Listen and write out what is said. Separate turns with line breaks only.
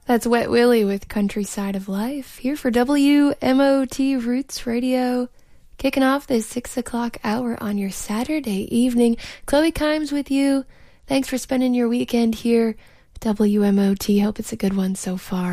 That's Wet Willie with Countryside of Life, here for WMOT Roots Radio. Kicking off this 6 o'clock hour on your Saturday evening. Chloe Kimes with you. Thanks for spending your weekend here. WMOT, hope it's a good one so far.